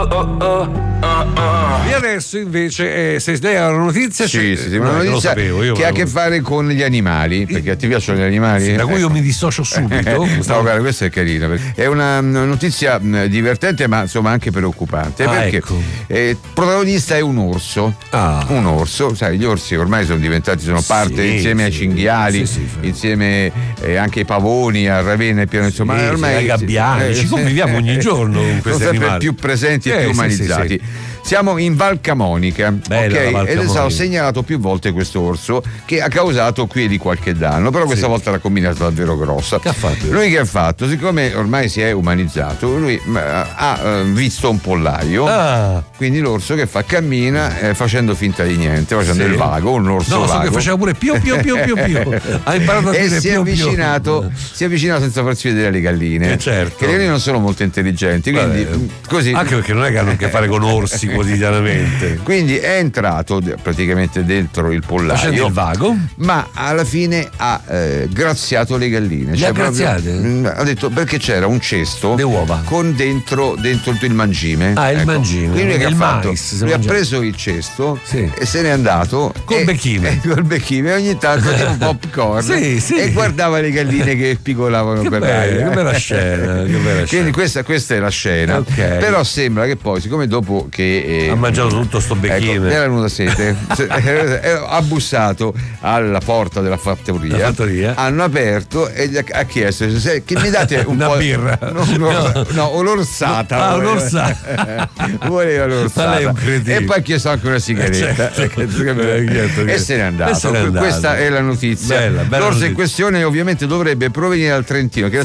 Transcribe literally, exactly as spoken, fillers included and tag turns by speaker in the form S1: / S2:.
S1: E adesso invece, eh, se lei ha una notizia,
S2: sì,
S1: c'è,
S2: sì, sì, una notizia
S1: lo sapevo, io
S2: che ha a che fare con gli animali, perché ti piacciono gli animali?
S1: Sì, da cui
S2: ecco.
S1: io mi dissocio subito.
S2: No, guarda, questa è carina, perché è una notizia divertente, ma insomma anche preoccupante.
S1: Ah,
S2: perché
S1: ecco.
S2: eh, il protagonista è un orso.
S1: Ah.
S2: Un orso, sai, gli orsi ormai sono diventati, sono parte
S1: Sì,
S2: insieme
S1: sì,
S2: ai cinghiali,
S1: sì, sì, sì.
S2: insieme eh, anche ai pavoni, a Ravenna e piano, insomma,
S1: Sì,
S2: ormai
S1: sì, ai gabbiani,
S2: eh,
S1: ci conviviamo ogni giorno con
S2: sono
S1: questi
S2: sempre
S1: animali.
S2: più presenti e
S1: Eh,
S2: più
S1: sì,
S2: umanizzati.
S1: sì, sì.
S2: Siamo in Val Camonica,
S1: Bella la
S2: ok?
S1: Val
S2: Ed è stato
S1: Camonica.
S2: segnalato più volte questo orso che ha causato qui di qualche danno, però questa
S1: Sì.
S2: volta l'ha combinata davvero grossa.
S1: Che ha fatto?
S2: Lui che ha fatto? Siccome ormai si è umanizzato, lui mh, ha eh, visto un pollaio.
S1: Ah.
S2: Quindi l'orso che fa cammina eh, facendo finta di niente, facendo
S1: Sì.
S2: il vago, un orso
S1: No, so
S2: vago.
S1: che faceva pure pio pio pio pio pio. Ha imparato a
S2: E
S1: dire
S2: si è
S1: pio, pio.
S2: avvicinato, si è avvicinato senza farsi vedere alle galline.
S1: Eh, certo.
S2: Che le galline non sono molto intelligenti, quindi
S1: Vabbè,
S2: mh, così.
S1: Anche perché non è che hanno a che fare con orsi quotidianamente.
S2: Quindi è entrato d- praticamente dentro il pollaio.
S1: Facendo il vago.
S2: Ma alla fine ha eh, graziato le galline.
S1: Le ha
S2: proprio-
S1: graziate?
S2: mh, ha detto perché c'era un cesto
S1: Le uova.
S2: con dentro, dentro il mangime.
S1: Ah, il mangime.
S2: Quindi che
S1: Il
S2: ha fatto?
S1: mais, si
S2: Lui ha
S1: mangia-
S2: preso il cesto
S1: Sì.
S2: e se n'è andato
S1: Col
S2: e-
S1: becchime.
S2: e col becchime e ogni tanto tipo popcorn
S1: Sì, sì.
S2: e guardava le galline che pigolavano
S1: Che
S2: per
S1: bella,
S2: l'aria.
S1: che bella scena, che bella
S2: Quindi
S1: scena.
S2: questa, questa è la scena.
S1: Ok.
S2: Però sembra che poi, siccome dopo che eh,
S1: Ha mangiato tutto sto becchime.
S2: ecco, era venuta sete, se- eh, ha bussato alla porta della fattoria,
S1: La fattoria.
S2: hanno aperto e gli ha, ha chiesto se, che mi date un
S1: Una
S2: po'
S1: birra.
S2: no, no,
S1: No.
S2: no, un'orsata.
S1: Ah,
S2: voleva.
S1: un'orsata.
S2: Voleva l'orsata.
S1: Ma lei è un cretino.
S2: E poi ha chiesto anche una sigaretta.
S1: Eh, certo.
S2: Che bello.
S1: Eh, certo che-
S2: E se n'è andato.
S1: E se n'è andato.
S2: Questa è la notizia.
S1: Bella, bella
S2: L'orso
S1: notizia.
S2: in questione ovviamente dovrebbe provenire dal Trentino, che